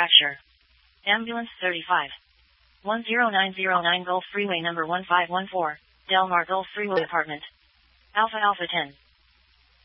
fracture. Ambulance 35. 10909 Gulf Freeway number 1514, Del Mar Gulf Freeway Apartment. Alpha Alpha 10.